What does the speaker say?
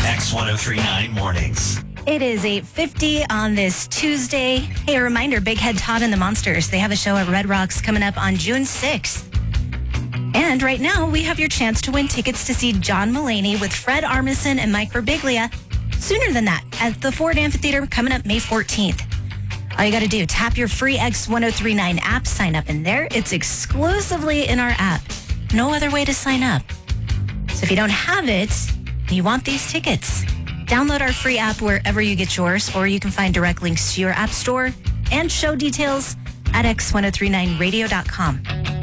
X1039 Mornings. It is 8:50 on this Tuesday. Hey, a reminder, Big Head Todd and the Monsters. They have a show at Red Rocks coming up on June 6th. And right now, we have your chance to win tickets to see John Mulaney with Fred Armisen and Mike Birbiglia sooner than that at the Ford Amphitheater coming up May 14th. All you got to do, tap your free X1039 app, sign up in there. It's exclusively in our app. No other way to sign up. So if you don't have it, you want these tickets, download our free app wherever you get yours, or you can find direct links to your app store and show details at x1039radio.com.